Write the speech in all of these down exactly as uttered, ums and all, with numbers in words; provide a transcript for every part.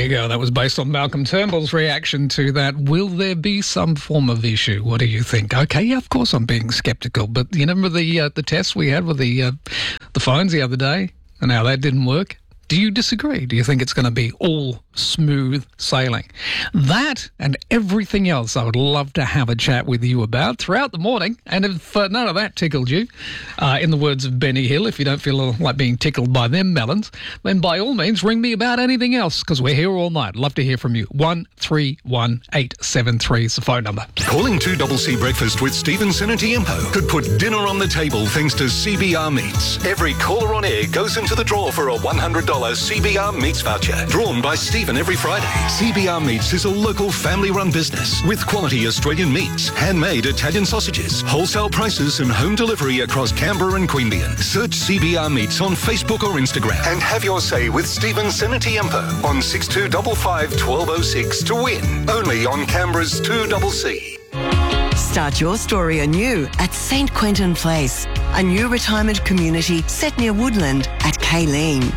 you go. That was based on Malcolm Turnbull's reaction to that. Will there be some form of issue? What do you think? Okay, yeah, of course I'm being sceptical, but you remember the uh, the test we had with the uh, the phones the other day and how that didn't work? Do you disagree? Do you think it's going to be all smooth sailing? That and everything else I would love to have a chat with you about throughout the morning. And if uh, none of that tickled you, uh, in the words of Benny Hill, if you don't feel like being tickled by them melons, then by all means ring me about anything else, because we're here all night. Love to hear from you. one three one eight seven three is the phone number. Calling two C C Breakfast with Stephen Senatiempo could put dinner on the table thanks to C B R Meats. Every caller on air goes into the draw for a one hundred dollars C B R Meats voucher, drawn by Stephen every Friday. C B R Meats is a local family-run business with quality Australian meats, handmade Italian sausages, wholesale prices and home delivery across Canberra and Queanbeyan. Search C B R Meats on Facebook or Instagram and have your say with Stephen Senatiempo on six two five five, one two zero six to win. Only on Canberra's two C C. Start your story anew at Saint Quentin Place, a new retirement community set near Woodland at Kayleen.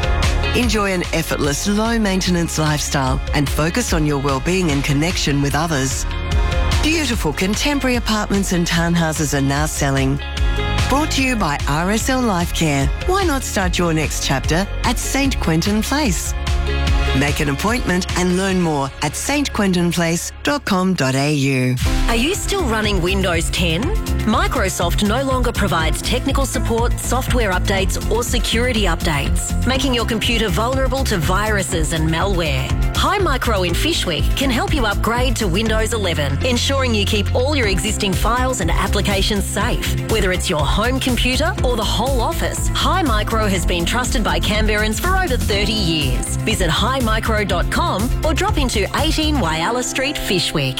Enjoy an effortless, low-maintenance lifestyle and focus on your well-being and connection with others. Beautiful contemporary apartments and townhouses are now selling. Brought to you by R S L Life Care. Why not start your next chapter at Saint Quentin Place? Make an appointment and learn more at s t quentin place dot com dot a u. Are you still running Windows ten? Microsoft no longer provides technical support, software updates or security updates, making your computer vulnerable to viruses and malware. Hi Micro in Fyshwick can help you upgrade to Windows eleven, ensuring you keep all your existing files and applications safe. Whether it's your home computer or the whole office, Hi Micro has been trusted by Canberrans for over thirty years. Visit hi micro dot com or drop into eighteen Wyalla Street, Fyshwick.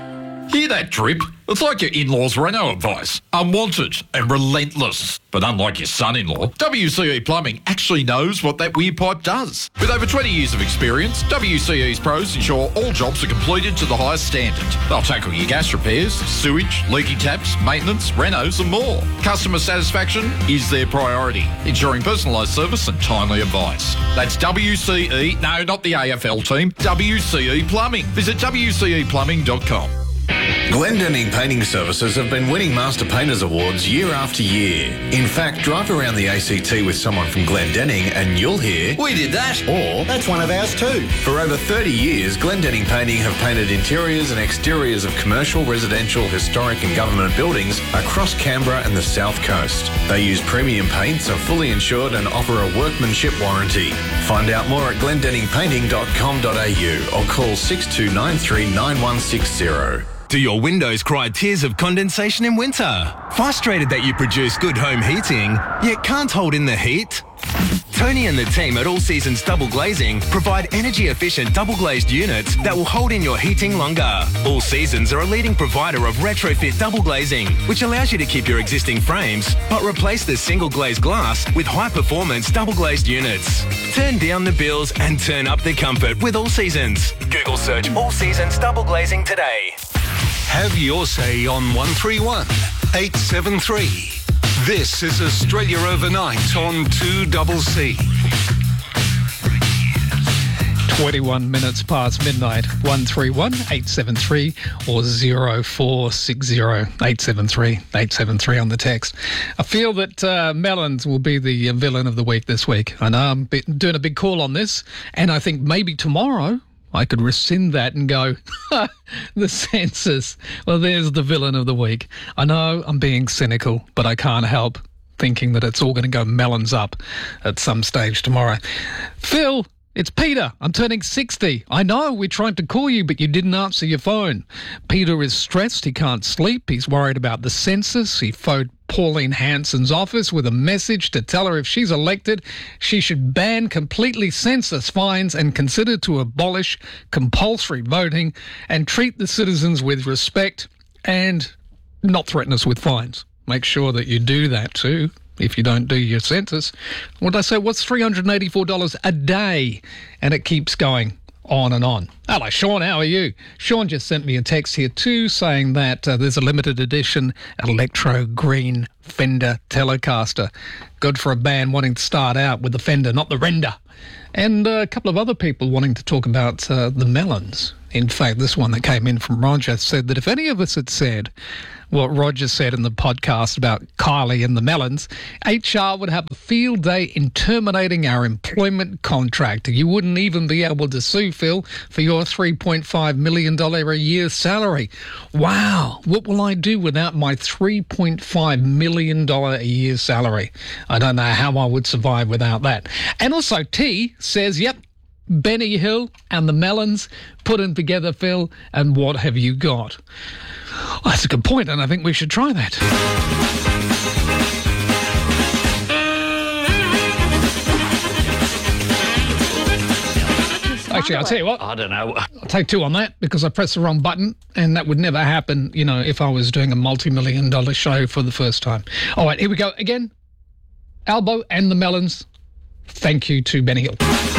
Hear that drip? It's like your in-laws' Renault advice. Unwanted and relentless. But unlike your son-in-law, W C E Plumbing actually knows what that weird pipe does. With over twenty years of experience, W C E's pros ensure all jobs are completed to the highest standard. They'll tackle your gas repairs, sewage, leaky taps, maintenance, renos and more. Customer satisfaction is their priority, ensuring personalised service and timely advice. That's W C E, no, not the A F L team, W C E Plumbing. Visit w c e plumbing dot com. Glendinning Painting Services have been winning Master Painters Awards year after year. In fact, drive around the A C T with someone from Glendinning and you'll hear, "We did that," or "That's one of ours too." For over thirty years, Glendinning Painting have painted interiors and exteriors of commercial, residential, historic and government buildings across Canberra and the South Coast. They use premium paints, are fully insured and offer a workmanship warranty. Find out more at glendinning painting dot com dot a u or call six two nine three nine one six zero. Do your windows cry tears of condensation in winter? Frustrated that you produce good home heating, yet can't hold in the heat? Tony and the team at All Seasons Double Glazing provide energy-efficient double-glazed units that will hold in your heating longer. All Seasons are a leading provider of retrofit double glazing, which allows you to keep your existing frames, but replace the single-glazed glass with high-performance double-glazed units. Turn down the bills and turn up the comfort with All Seasons. Google search All Seasons Double Glazing today. Have your say on one three one eight seven three. This is Australia Overnight on two C C. twenty-one minutes past midnight. one three one eight seven three or zero four six zero eight seven three eight seven three on the text. I feel that uh, melons will be the villain of the week this week. I know I'm doing a big call on this, and I think maybe tomorrow I could rescind that and go, the census. Well, there's the villain of the week. I know I'm being cynical, but I can't help thinking that it's all going to go melons up at some stage tomorrow. Phil, it's Peter. I'm turning sixty. I know we tried to call you, but you didn't answer your phone. Peter is stressed. He can't sleep. He's worried about the census. He phoned Pauline Hanson's office with a message to tell her if she's elected, she should ban completely census fines and consider to abolish compulsory voting and treat the citizens with respect and not threaten us with fines. Make sure that you do that too if you don't do your census. What did I say? What's three hundred eighty-four dollars a day? And it keeps going. on and on. Hello, Sean. How are you? Sean just sent me a text here too saying that uh, there's a limited edition electro green Fender Telecaster. Good for a band wanting to start out with the Fender, not the Render. And uh, a couple of other people wanting to talk about uh, the Melons. In fact, this one that came in from Roger said that if any of us had said what Roger said in the podcast about Kylie and the Melons, H R would have a field day in terminating our employment contract. You wouldn't even be able to sue, Phil, for your three point five million dollars a year salary. Wow, what will I do without my three point five million dollars a year salary? I don't know how I would survive without that. And also T says, yep, Benny Hill and the Melons put them together, Phil, and what have you got? Well, that's a good point, and I think we should try that. Actually, I'll tell you what. I don't know. I'll take two on that because I pressed the wrong button, and that would never happen, you know, if I was doing a multi-million dollar show for the first time. All right, here we go again. Albo and the Melons. Thank you to Benny Hill.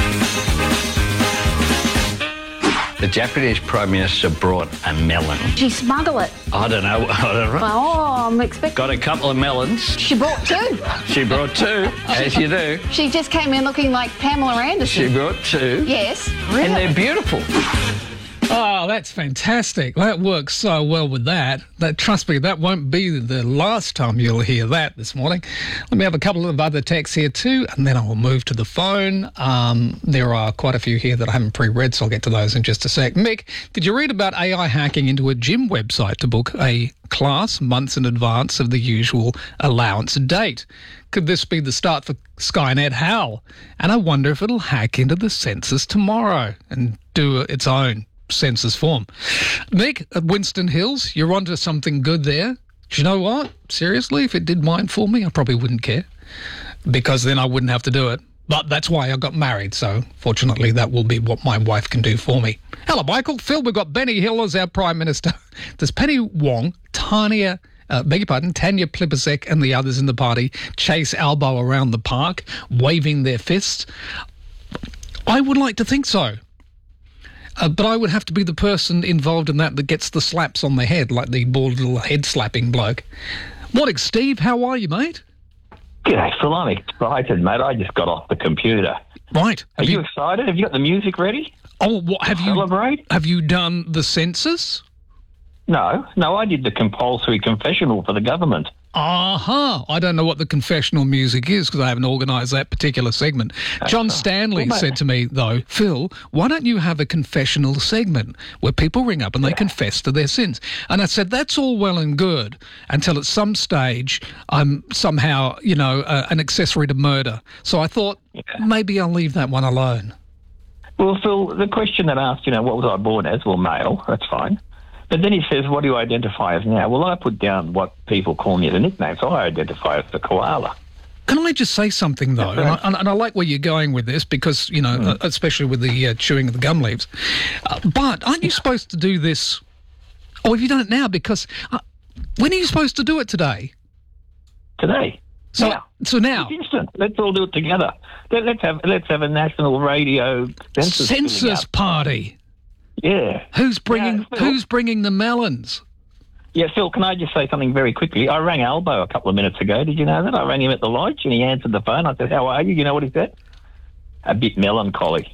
The Japanese Prime Minister brought a melon. Did she smuggle it? I don't know. I don't know. Oh, I'm expecting... Got a couple of melons. She brought two. She brought two, as you do. She just came in looking like Pamela Anderson. She brought two. Yes, really. And they're beautiful. Oh, that's fantastic. That works so well with that. That trust me, that won't be the last time you'll hear that this morning. Let me have a couple of other texts here too, and then I will move to the phone. Um, there are quite a few here that I haven't pre-read, so I'll get to those in just a sec. Mick, did you read about A I hacking into a gym website to book a class months in advance of the usual allowance date? Could this be the start for Skynet Hal? And I wonder if it'll hack into the census tomorrow and do its own census form. Mick at Winston Hills, you're onto something good there. Do you know what? Seriously, if it did mine for me, I probably wouldn't care because then I wouldn't have to do it. But that's why I got married, so fortunately that will be what my wife can do for me. Hello, Michael. Phil, we've got Benny Hill as our Prime Minister. Does Penny Wong, Tanya, uh, beg your pardon, Tanya Plibersek and the others in the party chase Albo around the park, waving their fists? I would like to think so. Uh, but I would have to be the person involved in that that gets the slaps on the head, like the bald little head-slapping bloke. Morning, Steve. How are you, mate? G'day, Phil. I'm excited, mate. I just got off the computer. Right. Are you, you excited? Have you got the music ready? Oh, what have you? Celebrate? Have you done the census? No, no. I did the compulsory confessional for the government. Aha! I don't know what the confessional music is because I haven't organised that particular segment. That's John right. Stanley Well, said to me, though, Phil, why don't you have a confessional segment where people ring up and they Yeah. confess to their sins? And I said, that's all well and good until at some stage I'm somehow, you know, uh, an accessory to murder. So I thought Yeah. maybe I'll leave that one alone. Well, Phil, the question that asked, you know, what was I born as? Well, male. That's fine. But then he says, what do you identify as now? Well, I put down what people call me as a nickname, so I identify as the koala. Can I just say something, though? And I, and I like where you're going with this because, you know, mm. especially with the uh, chewing of the gum leaves. Uh, but aren't you supposed to do this? Oh, have you done it now? Because uh, when are you supposed to do it today? Today. So now. So now. It's instant. Let's all do it together. Let, let's have let's have a national radio census, census party. Yeah. Who's bringing yeah, Phil, Who's bringing the melons? Yeah, Phil, can I just say something very quickly? I rang Albo a couple of minutes ago. Did you know that? I rang him at the lodge and he answered the phone. I said, how are you? You know what he said? A bit melancholy.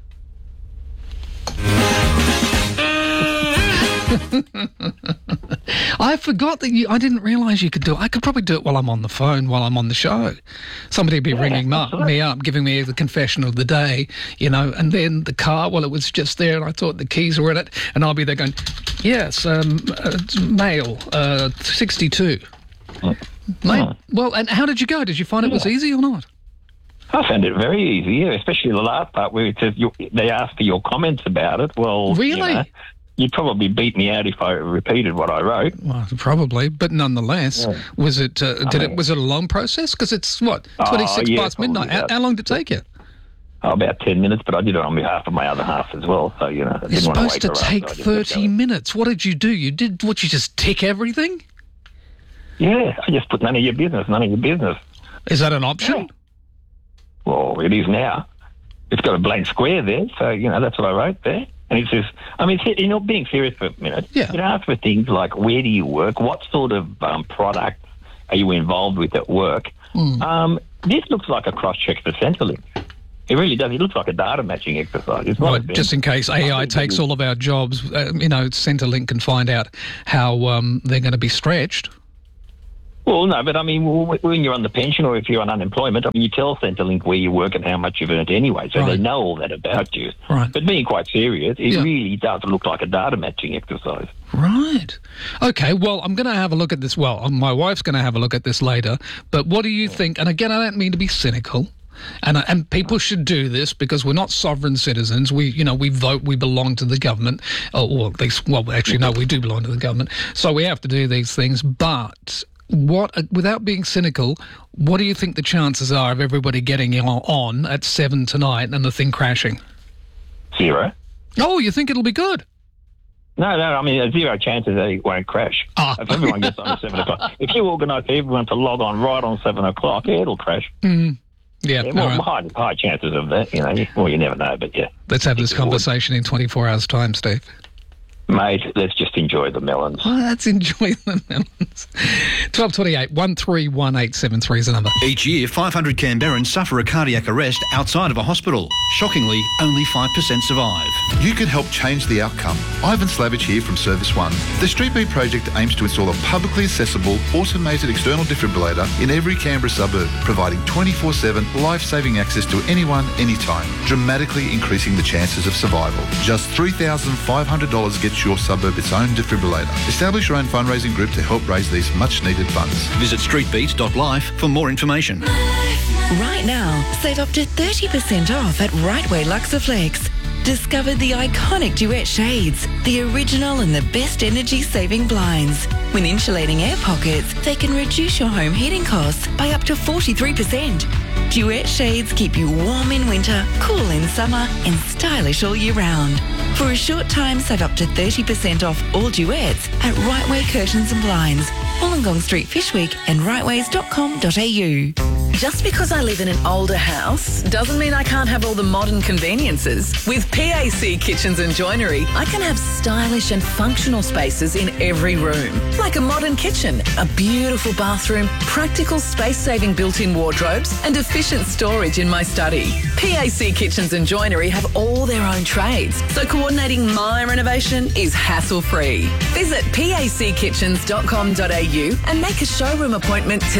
I forgot that you... I didn't realise you could do it. I could probably do it while I'm on the phone, while I'm on the show. Somebody would be yeah, ringing up, me up, giving me the confession of the day, you know, and then the car, well, it was just there and I thought the keys were in it, and I'll be there going, yes, um, uh, male, uh, sixty-two. Mm. Mate, mm. Well, and how did you go? Did you find it yeah. was easy or not? I found it very easy, yeah, especially the last part where it says you, they asked for your comments about it. Well, really? You know, you'd probably beat me out if I repeated what I wrote. Well, probably, but nonetheless, yeah. was it? Uh, did mean, it? Was it a long process? Because it's what twenty-six oh, yeah, past midnight. How, how long did it take you? Oh, about ten minutes, but I did it on behalf of my other half as well. So you know, I it's didn't supposed want to, to, to take up, so thirty minutes. What did you do? You did what? You just tick everything? Yeah, I just put none of your business. None of your business. Is that an option? Yeah. Well, it is now. it's got a blank square there, so, you know, that's what I wrote there. And it says, I mean, you know, being serious for a minute, yeah. it asks for things like where do you work, what sort of um, product are you involved with at work. Mm. Um, this looks like a cross-check for Centrelink. It really does. It looks like a data matching exercise. It's not right, just in case A I takes all of our jobs, uh, you know, Centrelink can find out how um, they're going to be stretched. Well, no, but I mean, when you're on the pension or if you're on unemployment, I mean, you tell Centrelink where you work and how much you've earned anyway, so right. they know all that about you. Right. But being quite serious, it yeah. really does look like a data matching exercise. Right. Okay, well, I'm going to have a look at this. Well, my wife's going to have a look at this later, but what do you think? And again, I don't mean to be cynical. And and people should do this because we're not sovereign citizens. We, you know, we vote, we belong to the government. Or, or at least, well, actually, no, we do belong to the government. So we have to do these things. But what, without being cynical, what do you think the chances are of everybody getting on at seven tonight and the thing crashing? Zero. Oh, you think it'll be good? No, no, I mean, there's zero chances that it won't crash. Ah. If everyone gets on at seven o'clock. If you organise everyone to log on right on seven o'clock, yeah, it'll crash. Mm. Yeah, yeah well, right. high, high chances of that, you know. Well, you never know, but yeah. Let's have this conversation in twenty-four hours' time, Steve. Mate, let's just enjoy the melons. Oh, let's enjoy the melons. twelve twenty-eight, one three one eight seven three is the number. Each year, five hundred Canberrans suffer a cardiac arrest outside of a hospital. Shockingly, only five percent survive. You can help change the outcome. Ivan Slavich here from Service One. The Street Beat project aims to install a publicly accessible, automated external defibrillator in every Canberra suburb, providing twenty-four seven life-saving access to anyone, anytime, dramatically increasing the chances of survival. Just three thousand five hundred dollars gets your suburb its own defibrillator. Establish your own fundraising group to help raise these much-needed funds. Visit street beat dot life for more information. Right now, save up to thirty percent off at Rightway Luxaflex. Discover the iconic Duet shades, the original and the best energy-saving blinds. With insulating air pockets, they can reduce your home heating costs by up to forty-three percent. Duet shades keep you warm in winter, cool in summer, and stylish all year round. For a short time, save up to thirty percent off all Duets at Rightway Curtains and Blinds, Wollongong Street, Fishwick, and rightways dot com dot a u. Just because I live in an older house doesn't mean I can't have all the modern conveniences. With P A C Kitchens and Joinery, I can have stylish and functional spaces in every room. Like a modern kitchen, a beautiful bathroom, practical space-saving built-in wardrobes, and efficient storage in my study. P A C Kitchens and Joinery have all their own trades, so coordinating my renovation is hassle-free. Visit p a c kitchens dot com dot a u and make a showroom appointment today.